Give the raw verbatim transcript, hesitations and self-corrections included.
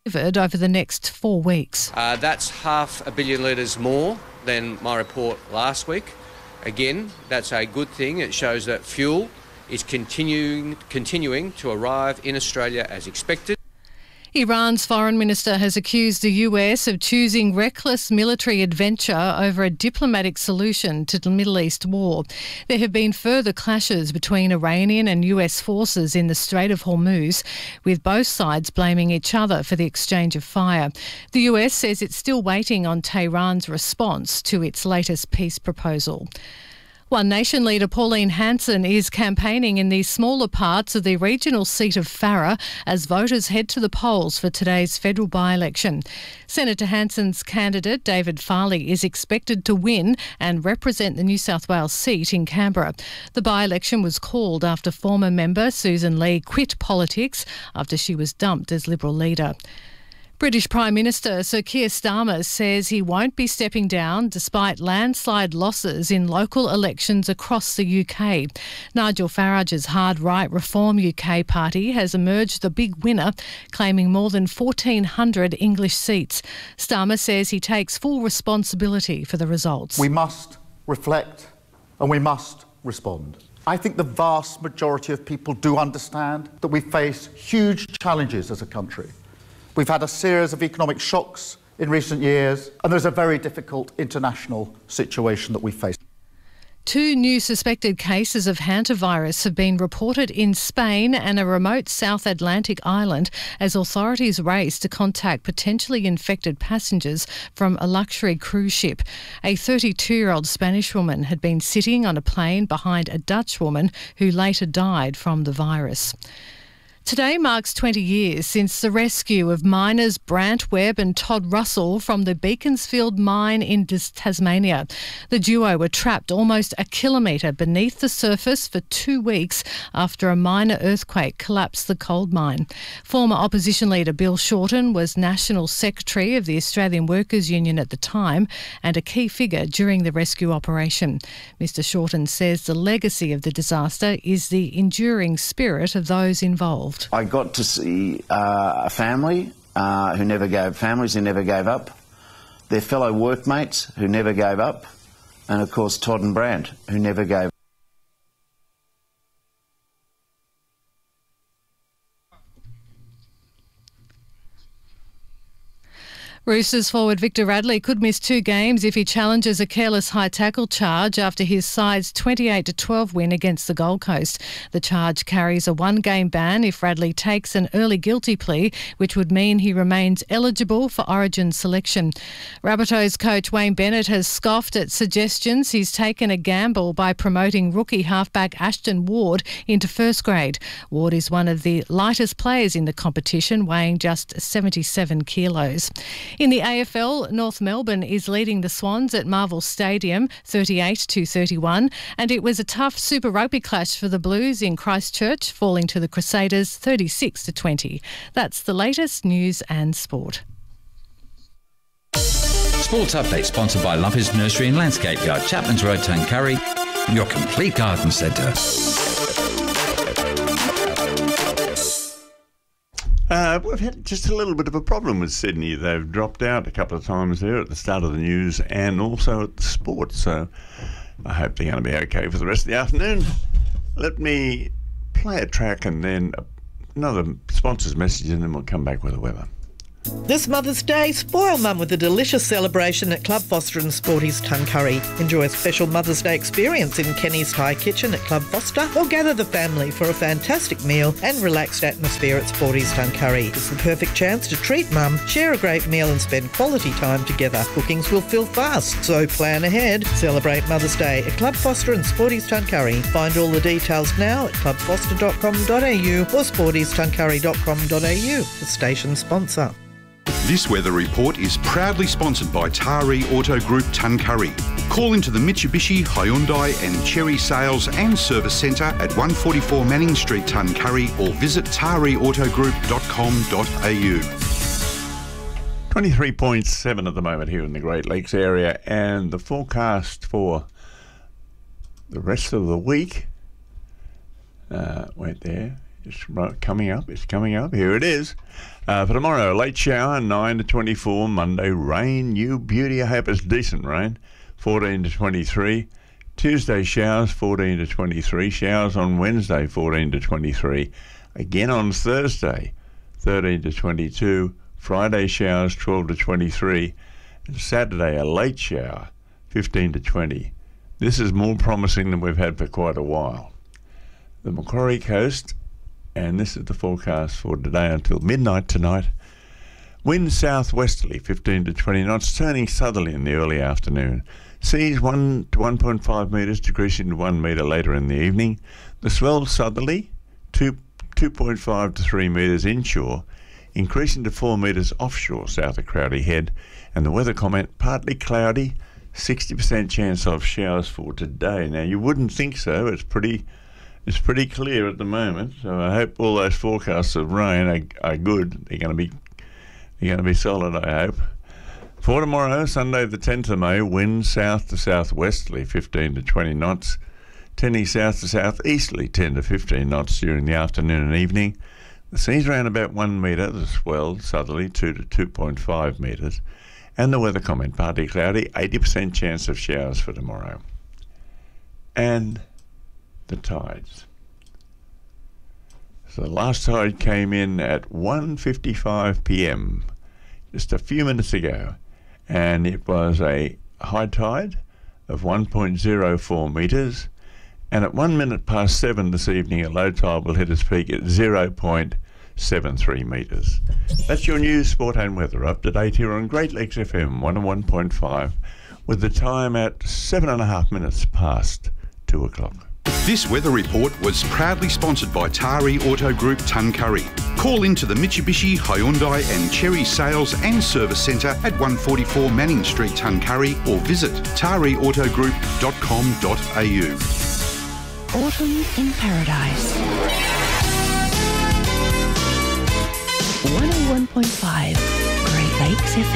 over the next four weeks. Uh, that's half a billion litres more than my report last week. Again, that's a good thing. It shows that fuel is continuing, continuing to arrive in Australia as expected. Iran's foreign minister has accused the U S of choosing reckless military adventure over a diplomatic solution to the Middle East war. There have been further clashes between Iranian and U S forces in the Strait of Hormuz, with both sides blaming each other for the exchange of fire. The U S says it's still waiting on Tehran's response to its latest peace proposal. One Nation leader Pauline Hanson is campaigning in the smaller parts of the regional seat of Farrer as voters head to the polls for today's federal by-election. Senator Hanson's candidate, David Farley, is expected to win and represent the New South Wales seat in Canberra. The by-election was called after former member Susan Lee quit politics after she was dumped as Liberal leader. British Prime Minister Sir Keir Starmer says he won't be stepping down despite landslide losses in local elections across the U K. Nigel Farage's hard right Reform U K party has emerged the big winner, claiming more than fourteen hundred English seats. Starmer says he takes full responsibility for the results. We must reflect and we must respond. I think the vast majority of people do understand that we face huge challenges as a country. We've had a series of economic shocks in recent years, and there's a very difficult international situation that we face. Two new suspected cases of hantavirus have been reported in Spain and a remote South Atlantic island as authorities race to contact potentially infected passengers from a luxury cruise ship. A thirty-two-year-old Spanish woman had been sitting on a plane behind a Dutch woman who later died from the virus. Today marks twenty years since the rescue of miners Brant Webb and Todd Russell from the Beaconsfield mine in Tasmania. The duo were trapped almost a kilometre beneath the surface for two weeks after a minor earthquake collapsed the gold mine. Former opposition leader Bill Shorten was National Secretary of the Australian Workers' Union at the time and a key figure during the rescue operation. Mister Shorten says the legacy of the disaster is the enduring spirit of those involved. I got to see uh, a family uh, who never gave, families who never gave up, their fellow workmates who never gave up, and of course Todd and Brant who never gave up. Roosters forward Victor Radley could miss two games if he challenges a careless high tackle charge after his side's twenty-eight to twelve win against the Gold Coast. The charge carries a one-game ban if Radley takes an early guilty plea, which would mean he remains eligible for Origin selection. Rabbitohs coach Wayne Bennett has scoffed at suggestions he's taken a gamble by promoting rookie halfback Ashton Ward into first grade. Ward is one of the lightest players in the competition, weighing just seventy-seven kilos. In the A F L, North Melbourne is leading the Swans at Marvel Stadium thirty-eight to thirty-one, and it was a tough Super Rugby clash for the Blues in Christchurch, falling to the Crusaders thirty-six to twenty. That's the latest news and sport. Sports Update sponsored by Lumpers Nursery and Landscape Yard, Chapman's Road, Tuncurry, your complete garden centre. Uh, we've had just a little bit of a problem with Sydney. They've dropped out a couple of times there at the start of the news and also at the sport. So I hope they're going to be okay for the rest of the afternoon. Let me play a track and then another sponsor's message, and then we'll come back with the weather. This Mother's Day, spoil Mum with a delicious celebration at Club Foster and Sporty's Tuncurry. Enjoy a special Mother's Day experience in Kenny's Thai Kitchen at Club Foster, or gather the family for a fantastic meal and relaxed atmosphere at Sporty's Tuncurry. It's the perfect chance to treat Mum, share a great meal and spend quality time together. Bookings will fill fast, so plan ahead. Celebrate Mother's Day at Club Foster and Sporty's Tuncurry. Find all the details now at club foster dot com dot a u or sporties tuncurry dot com dot a u, the station sponsor. This weather report is proudly sponsored by Taree Auto Group Tuncurry. Call into the Mitsubishi, Hyundai and Chery Sales and Service Centre at one forty-four Manning Street, Tuncurry, or visit taree auto group dot com dot a u. twenty-three point seven at the moment here in the Great Lakes area, and the forecast for the rest of the week, uh, wait there, It's coming up. It's coming up. Here it is. Uh, for tomorrow, late shower, nine to twenty-four. Monday, rain, you beauty. I hope it's decent rain, fourteen to twenty-three. Tuesday, showers, fourteen to twenty-three. Showers on Wednesday, fourteen to twenty-three. Again on Thursday, thirteen to twenty-two. Friday, showers, twelve to twenty-three. And Saturday, a late shower, fifteen to twenty. This is more promising than we've had for quite a while. The Macquarie Coast, and this is the forecast for today until midnight tonight. Wind southwesterly, fifteen to twenty knots, turning southerly in the early afternoon. Seas one to one point five metres, decreasing to one metre later in the evening. The swell southerly, two, 2.5 to three metres inshore, increasing to four metres offshore south of Crowdy Head. And the weather comment, partly cloudy, sixty percent chance of showers for today. Now, you wouldn't think so. It's pretty... It's pretty clear at the moment, so I hope all those forecasts of rain are, are good. They're going to be they're going to be solid, I hope. For tomorrow, Sunday the tenth of May, wind south to southwesterly, fifteen to twenty knots, tending south to southeasterly, ten to fifteen knots during the afternoon and evening. The seas around about one metre, the swell southerly, two to two point five metres. And the weather comment, partly cloudy, eighty percent chance of showers for tomorrow. And the tides. So the last tide came in at one fifty-five p m, just a few minutes ago, and it was a high tide of one point zero four metres, and at one minute past seven this evening a low tide will hit its peak at zero point seven three metres. That's your news, sport and weather up to date here on Great Lakes F M one oh one point five, with the time at seven and a half minutes past two o'clock. This weather report was proudly sponsored by Tari Auto Group Tuncurry. Call into the Mitsubishi, Hyundai and Cherry Sales and Service Centre at one forty-four Manning Street, Tuncurry, or visit tari auto group dot com dot a u. Autumn in Paradise. one oh one point five Great Lakes F M.